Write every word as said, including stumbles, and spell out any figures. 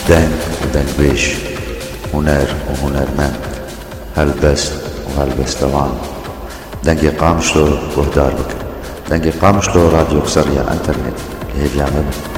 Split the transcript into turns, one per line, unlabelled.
دنگ ودنگ بيش، هنر وهنرمند، هلبست وهلبستوان. دنگی قامشلو وهدار بك، دنگی قامشلو راديو قصرية انترنت اللي هي بيعمل